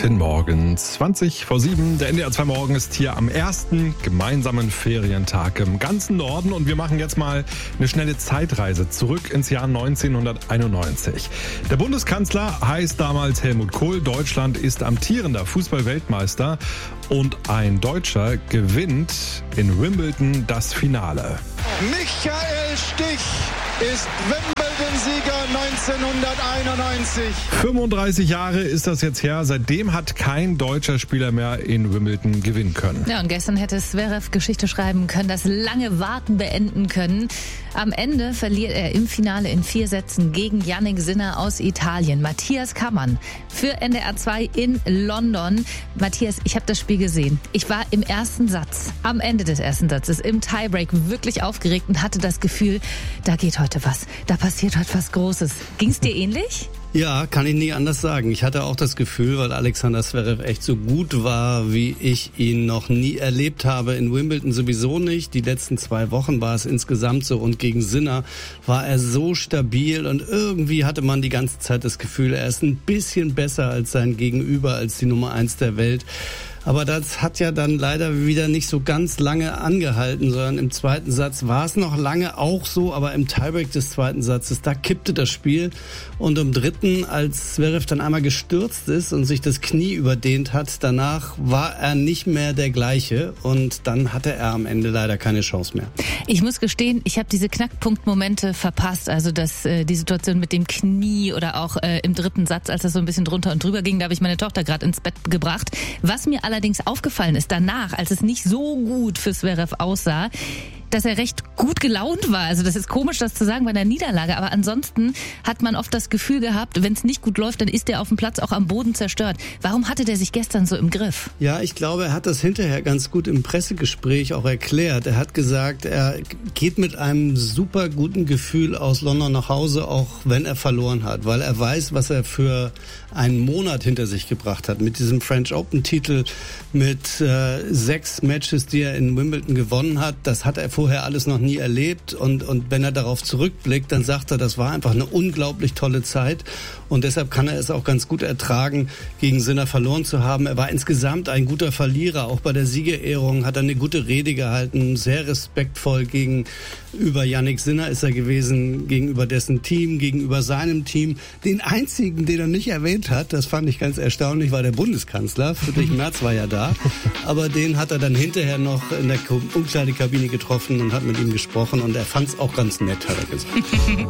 Guten Morgen, 6:20. Der NDR 2 Morgen ist hier am ersten gemeinsamen Ferientag im ganzen Norden und wir machen jetzt mal eine schnelle Zeitreise zurück ins Jahr 1991. Der Bundeskanzler heißt damals Helmut Kohl, Deutschland ist amtierender Fußball-Weltmeister und ein Deutscher gewinnt in Wimbledon das Finale. Michael Stich ist Wimbledon-Sieger 1991. 35 Jahre ist das jetzt her. Seitdem hat kein deutscher Spieler mehr in Wimbledon gewinnen können. Ja, und gestern hätte Zverev Geschichte schreiben können, das lange Warten beenden können. Am Ende verliert er im Finale in 4 Sätzen gegen Jannik Sinner aus Italien. Matthias Kammann für NDR 2 in London. Matthias, ich habe das Spiel gesehen. Ich war im ersten Satz, am Ende des ersten Satzes, im Tiebreak wirklich aufgeregt und hatte das Gefühl, da geht heute was, da passiert heute was Großes. Ging es dir ähnlich? Ja, kann ich nie anders sagen. Ich hatte auch das Gefühl, weil Alexander Zverev echt so gut war, wie ich ihn noch nie erlebt habe. In Wimbledon sowieso nicht. Die letzten 2 Wochen war es insgesamt so. Und gegen Sinner war er so stabil. Und irgendwie hatte man die ganze Zeit das Gefühl, er ist ein bisschen besser als sein Gegenüber, als die Nummer 1 der Welt. Aber das hat ja dann leider wieder nicht so ganz lange angehalten, sondern im zweiten Satz war es noch lange auch so, aber im Tiebreak des zweiten Satzes, da kippte das Spiel. Und im dritten, als Zverev dann einmal gestürzt ist und sich das Knie überdehnt hat, danach war er nicht mehr der gleiche und dann hatte er am Ende leider keine Chance mehr. Ich muss gestehen, ich habe diese Knackpunktmomente verpasst, also dass die Situation mit dem Knie oder auch im dritten Satz, als es so ein bisschen drunter und drüber ging, da habe ich meine Tochter gerade ins Bett gebracht. Was mir allerdings aufgefallen ist danach, als es nicht so gut für Zverev aussah, dass er recht gut gelaunt war. Also das ist komisch, das zu sagen bei einer Niederlage, aber ansonsten hat man oft das Gefühl gehabt, wenn es nicht gut läuft, dann ist er auf dem Platz auch am Boden zerstört. Warum hatte der sich gestern so im Griff? Ja, ich glaube, er hat das hinterher ganz gut im Pressegespräch auch erklärt. Er hat gesagt, er geht mit einem super guten Gefühl aus London nach Hause, auch wenn er verloren hat, weil er weiß, was er für einen Monat hinter sich gebracht hat. Mit diesem French Open-Titel, mit 6 Matches, die er in Wimbledon gewonnen hat, das hat er vorher alles noch nie erlebt und wenn er darauf zurückblickt, dann sagt er, das war einfach eine unglaublich tolle Zeit und deshalb kann er es auch ganz gut ertragen, gegen Sinner verloren zu haben. Er war insgesamt ein guter Verlierer, auch bei der Siegerehrung hat er eine gute Rede gehalten, sehr respektvoll gegenüber Jannik Sinner ist er gewesen, gegenüber dessen Team, gegenüber seinem Team. Den einzigen, den er nicht erwähnt hat, das fand ich ganz erstaunlich, war der Bundeskanzler, Friedrich Merz war ja da, aber den hat er dann hinterher noch in der Umkleidekabine getroffen und hat mit ihm gesprochen und er fand es auch ganz nett, hat er gesagt.